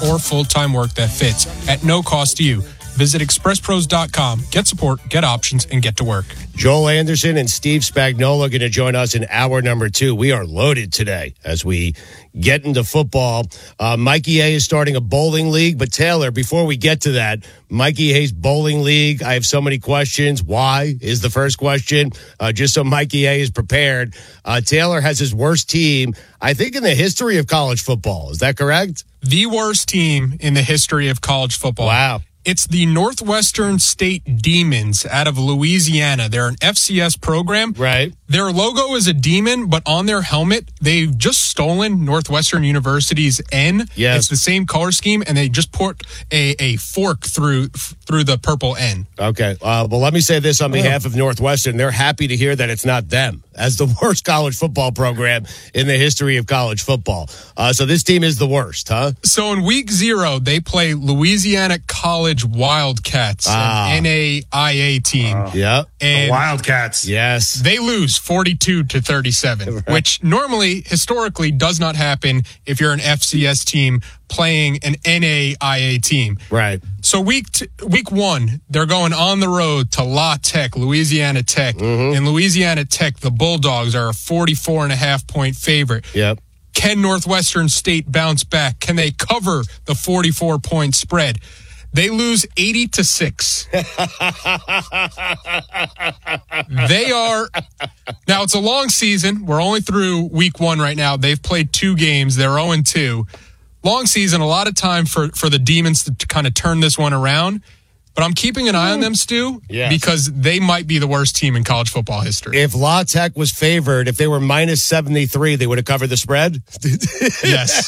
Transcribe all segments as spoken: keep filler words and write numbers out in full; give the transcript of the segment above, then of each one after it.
or full-time work that fits at no cost to you. Visit express pros dot com. Get support, get options, and get to work. Joel Anderson and Steve Spagnuolo are going to join us in hour number two. We are loaded today as we get into football. Uh, Mikey A is starting a bowling league. But, Taylor, before we get to that, Mikey A's bowling league, I have so many questions. Why is the first question, uh, just so Mikey A is prepared. Uh, Taylor has his worst team, I think, in the history of college football. Is that correct? The worst team in the history of college football. Wow. It's the Northwestern State Demons out of Louisiana. They're an F C S program. Right. Their logo is a demon, but on their helmet, they've just stolen Northwestern University's N. Yes. It's the same color scheme, and they just put a, a fork through through the purple N. Okay. Uh, well, let me say this on behalf of Northwestern. They're happy to hear that it's not them as the worst college football program in the history of college football. Uh, so this team is the worst, huh? So in week zero, they play Louisiana College Wildcats, Ah. an N A I A team. Oh. Yeah. And The Wildcats. Yes. they lose forty-two to thirty-seven, Right. which normally, historically, does not happen if you're an F C S team playing an N A I A team. Right. So week t- week one, they're going on the road to La Tech, Louisiana Tech. Mm-hmm. In Louisiana Tech, the Bulldogs are a forty-four and a half point favorite. Yep. Can Northwestern State bounce back? Can they cover the forty-four point spread? They lose eighty to six. They are now. It's a long season. We're only through week one right now. They've played two games. They're zero and two. Long season. A lot of time for for the Demons to, to kind of turn this one around. But I'm keeping an eye on them, Stu, Yes. because they might be the worst team in college football history. If La Tech was favored, if they were minus seventy-three, they would have covered the spread? Yes.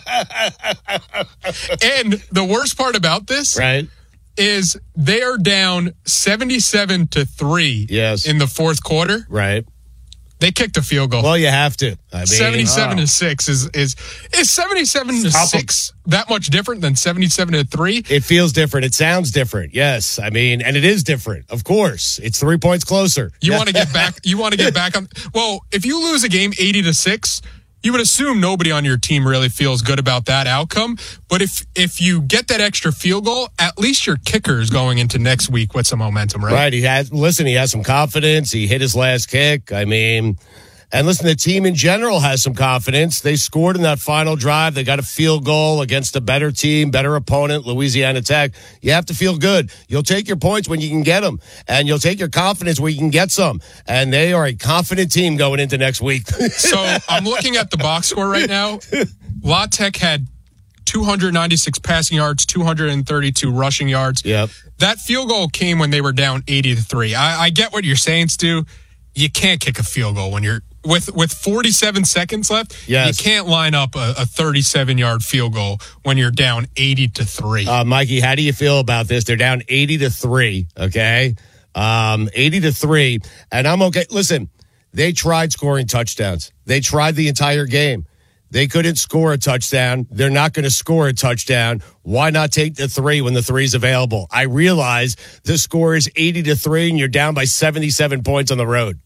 And the worst part about this Right. is they are down seventy-seven to three Yes. in the fourth quarter. Right. They kicked a field goal. Well, you have to. I mean, seventy-seven oh. to six is is is seventy-seven to Stop 'em. six that much different than seventy-seven to three? it feels different. It sounds different. Yes. I mean, and it is different. Of course. It's three points closer. You want to get back you want to get back on well, if you lose a game eighty to six, you would assume nobody on your team really feels good about that outcome. But if if you get that extra field goal, at least your kicker is going into next week with some momentum, right? Right. He has, listen, he has some confidence. He hit his last kick. I mean, and listen, the team in general has some confidence. They scored in that final drive. They got a field goal against a better team, better opponent, Louisiana Tech. You have to feel good. You'll take your points when you can get them, and you'll take your confidence where you can get some. And they are a confident team going into next week. So I'm looking at the box score right now. La Tech had two hundred ninety-six passing yards, two hundred thirty-two rushing yards. Yep. That field goal came when they were down eighty to three. I, I get what you're saying, Stu. You can't kick a field goal when you're with with forty-seven seconds left. Yes. You can't line up a, a thirty-seven yard field goal when you're down eighty to three. Uh, Mikey, how do you feel about this? They're down eighty to three. Okay. Um, eighty to three. And I'm okay. Listen, they tried scoring touchdowns. They tried the entire game. They couldn't score a touchdown. They're not going to score a touchdown. Why not take the three when the three's available? I realize the score is eighty to three and you're down by seventy-seven points on the road.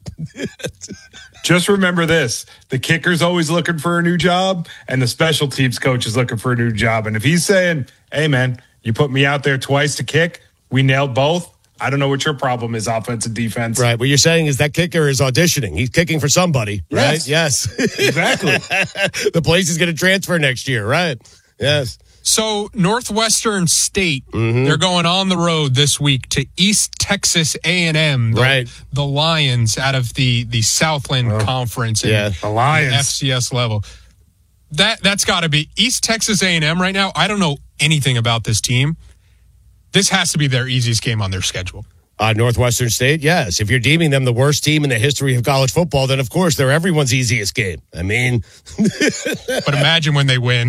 Just remember this. The kicker's always looking for a new job, and the special teams coach is looking for a new job. And if he's saying, hey, man, you put me out there twice to kick, we nailed both, I don't know what your problem is, offense and defense. Right. What you're saying is that kicker is auditioning. He's kicking for somebody, right? Yes. Yes. Exactly. The place is going to transfer next year, right? Yes. So Northwestern State, Mm-hmm. they're going on the road this week to East Texas A and M, the, Right. the Lions out of the, the Southland Conference. Yeah. in The Lions. F C S level. That, that's got to be East Texas A and M right now. I don't know anything about this team. This has to be their easiest game on their schedule. Uh, Northwestern State, yes. If you're deeming them the worst team in the history of college football, then of course they're everyone's easiest game. I mean, But imagine when they win.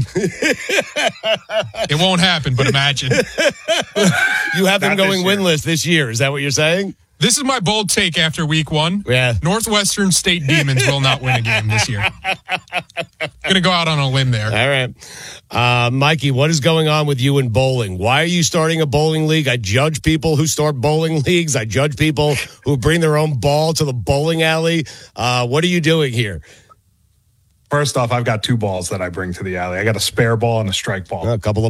It won't happen, but imagine. you have them Not this going year. winless this year. Is that what you're saying? This is my bold take after week one. Yeah. Northwestern State Demons will not win a game this year. Going to go out on a limb there. All right. Uh, Mikey, what is going on with you in bowling? Why are you starting a bowling league? I judge people who start bowling leagues. I judge people who bring their own ball to the bowling alley. Uh, what are you doing here? First off, I've got two balls that I bring to the alley. I got a spare ball and a strike ball. A couple of